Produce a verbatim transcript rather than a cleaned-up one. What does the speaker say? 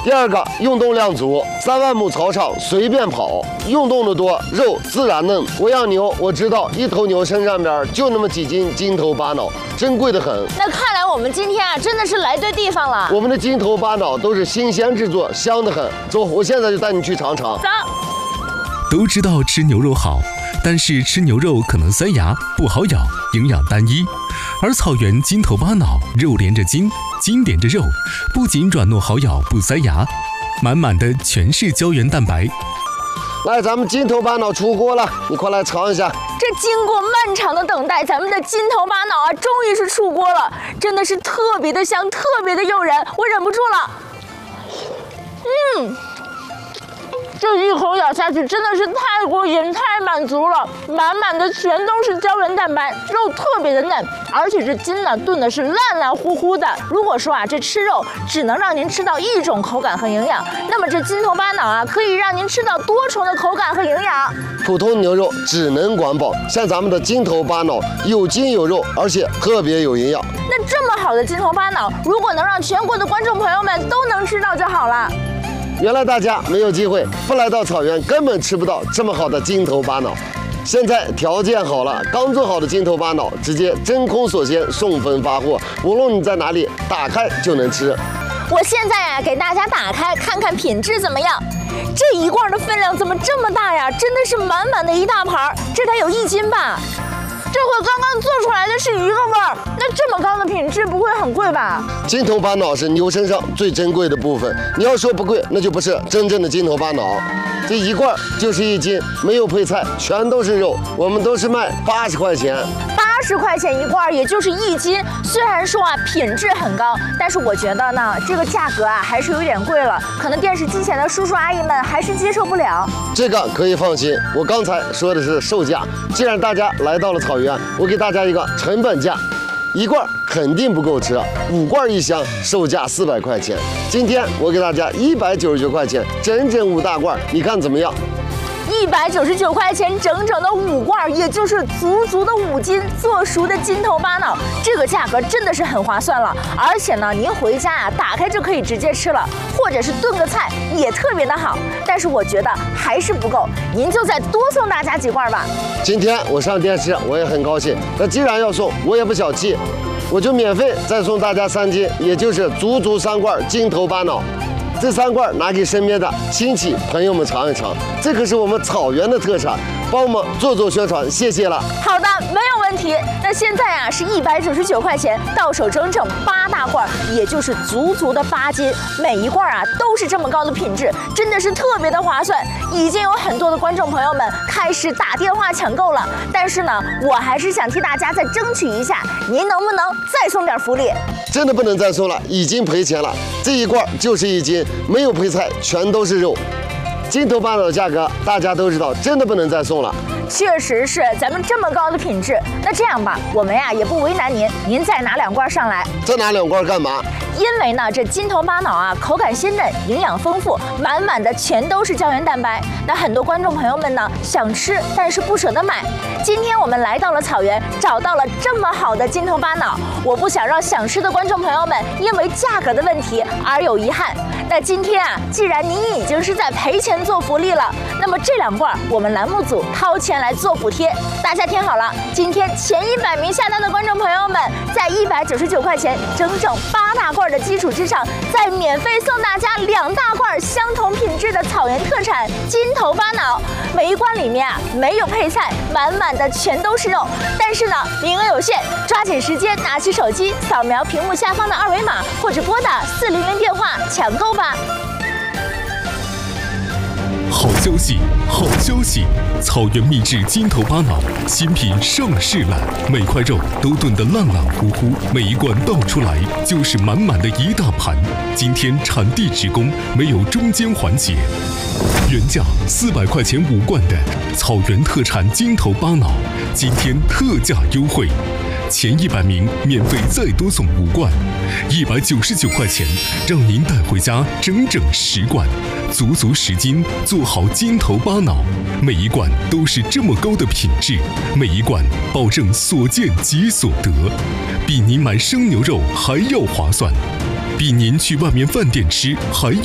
第二个，运动量足，三万亩草场随便跑，运动的多，肉自然嫩。我养牛，我知道一头牛身上边就那么几斤金头巴脑，珍贵的很。 那看来我们今天啊，真的是来对地方了。 我们的金头巴脑都是新鲜制作，香得很。走，我现在就带你去尝尝。 走。 都知道吃牛肉好，但是吃牛肉可能塞牙，不好咬，营养单一。而草原金头巴脑，肉连着筋，筋连着肉，不仅软糯好咬，不塞牙，满满的全是胶原蛋白。 来，咱们金头巴脑出锅了，你快来尝一下。 这经过漫长的等待，咱们的金头巴脑啊，终于是出锅了，真的是特别的香，特别的诱人，我忍不住了。嗯。这一口咬下去真的是太过瘾、太满足了，满满的全都是胶原蛋白，肉特别的嫩，而且这筋呢炖的是烂烂乎乎的。如果说啊这吃肉只能让您吃到一种口感和营养，那么这金头巴脑啊可以让您吃到多重的口感和营养。 普通牛肉只能管饱，像咱们的金头巴脑有筋有肉，而且特别有营养。 那这么好的金头巴脑，如果能让全国的观众朋友们都能吃到就好了。 原来大家没有机会，不来到草原根本吃不到这么好的金头巴脑。现在条件好了，刚做好的金头巴脑直接真空锁鲜，送分发货，无论你在哪里，打开就能吃。 我现在啊，给大家打开看看品质怎么样。这一罐的分量怎么这么大呀？真的是满满的一大盘，这得有一斤吧。这回刚刚做出来的是一个味儿，那这么高的品质不会很贵吧？ 金头巴脑是牛身上最珍贵的部分，你要说不贵，那就不是真正的金头巴脑。这一罐就是一斤，没有配菜，全都是肉，我们都是卖八十块钱。 八十块钱一罐，也就是一斤。虽然说啊品质很高，但是我觉得呢这个价格啊还是有点贵了，可能电视机前的叔叔阿姨们还是接受不了。 这个可以放心，我刚才说的是售价。既然大家来到了草原，我给大家一个成本价，一罐肯定不够吃，五罐一箱，售价四百块钱。今天我给大家一百九十九块钱，整整五大罐，你看怎么样？ 一百九十九块钱，整整的五罐，也就是足足的五斤做熟的金头巴脑，这个价格真的是很划算了。而且呢，您回家啊，打开就可以直接吃了，或者是炖个菜也特别的好。但是我觉得还是不够，您就再多送大家几罐吧。 今天我上电视，我也很高兴。那既然要送，我也不小气，我就免费再送大家三斤，也就是足足三罐金头巴脑。这三罐拿给身边的亲戚朋友们尝一尝，这可是我们草原的特产，帮我们做做宣传，谢谢了。 好的，没有问题。那现在啊是一百九十九块钱，到手整整八大罐，也就是足足的八斤，每一罐啊都是这么高的品质，真的是特别的划算。已经有很多的观众朋友们开始打电话抢购了，但是呢，我还是想替大家再争取一下，您能不能再送点福利？ 真的不能再送了，已经赔钱了。这一罐就是一斤，没有配菜，全都是肉。金头巴脑的价格大家都知道，真的不能再送了。 确实是，咱们这么高的品质，那这样吧，我们呀也不为难您，您再拿两罐上来。 再拿两罐干嘛？ 因为呢，这金头巴脑啊，口感鲜嫩，营养丰富，满满的全都是胶原蛋白。那很多观众朋友们呢，想吃但是不舍得买。今天我们来到了草原，找到了这么好的金头巴脑，我不想让想吃的观众朋友们因为价格的问题而有遗憾。那今天啊，既然您已经是在赔钱做福利了，那么这两罐我们栏目组掏钱来做补贴。大家听好了，今天前一百名下单的观众朋友们，在一百九十九块钱整整八大罐的基础之上，再免费送大家两大罐相同品质的草原特产金头巴脑。每一罐里面啊没有配菜，满满的全都是肉。但是呢，名额有限，抓紧时间拿起手机扫描屏幕下方的二维码，或者拨打四零零电话抢购吧。 好消息，好消息！草原秘制金头巴脑新品上市了，每块肉都炖得烂烂乎乎，每一罐倒出来就是满满的一大盘。今天产地直供，没有中间环节。原价四百块钱五罐的草原特产金头巴脑，今天特价优惠。前一百名免费再多送五罐，一百九十九块钱，让您带回家整整十罐，足足十斤，做好金头巴脑，每一罐都是这么高的品质，每一罐保证所见即所得，比您买生牛肉还要划算，比您去外面饭店吃还要